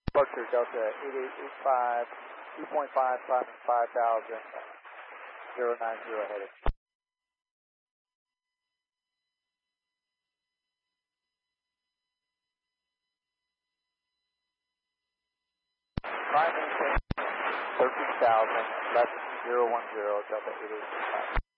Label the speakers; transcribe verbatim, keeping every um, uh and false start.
Speaker 1: Departure Delta eight eight eight five, two point five, five thousand, zero nine zero headed. Prime maintain thirteen thousand, left zero one zero, Delta eight eight eight five.